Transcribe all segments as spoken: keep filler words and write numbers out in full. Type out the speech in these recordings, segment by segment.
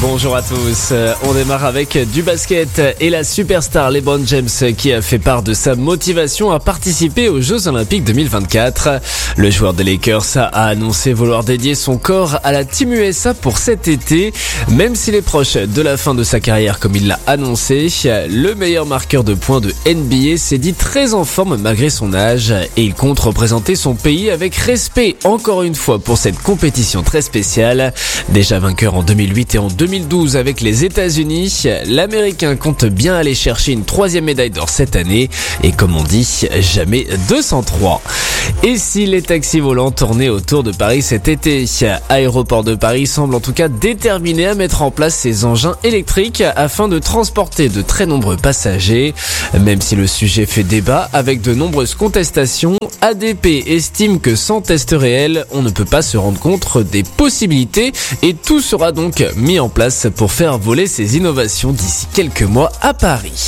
Bonjour à tous, on démarre avec du basket et la superstar LeBron James qui a fait part de sa motivation à participer aux Jeux Olympiques deux mille vingt-quatre. Le joueur des Lakers a annoncé vouloir dédier son corps à la Team U S A pour cet été. Même s'il est proche de la fin de sa carrière comme il l'a annoncé, le meilleur marqueur de points de N B A s'est dit très en forme malgré son âge et il compte représenter son pays avec respect encore une fois pour cette compétition très spéciale. Déjà vainqueur en deux mille huit et en deux mille douze avec les États-Unis, l'Américain compte bien aller chercher une troisième médaille d'or cette année et comme on dit, jamais deux cent trois. Et si les taxis volants tournaient autour de Paris cet été, Aéroport de Paris semble en tout cas déterminé à mettre en place ces engins électriques afin de transporter de très nombreux passagers. Même si le sujet fait débat avec de nombreuses contestations, A D P estime que sans test réel, on ne peut pas se rendre compte des possibilités et tout sera donc mis en place pour faire voler ces innovations d'ici quelques mois à Paris.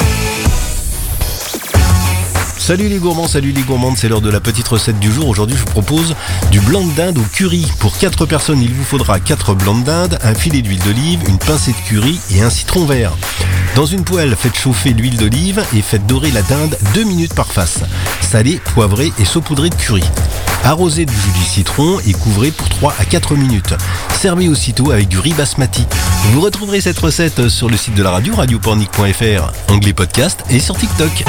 Salut les gourmands, salut les gourmandes, c'est l'heure de la petite recette du jour. Aujourd'hui, je vous propose du blanc de dinde au curry. Pour quatre personnes, il vous faudra quatre blancs de dinde, un filet d'huile d'olive, une pincée de curry et un citron vert. Dans une poêle, faites chauffer l'huile d'olive et faites dorer la dinde deux minutes par face. Salez, poivrez et saupoudrez de curry. Arrosez du jus du citron et couvrez pour trois à quatre minutes. Servez aussitôt avec du riz basmati. Vous retrouverez cette recette sur le site de la radio, radio pornic point f r, onglet podcast et sur TikTok.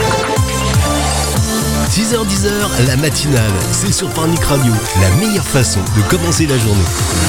six heures dix, la matinale, c'est sur Pornic Radio, la meilleure façon de commencer la journée.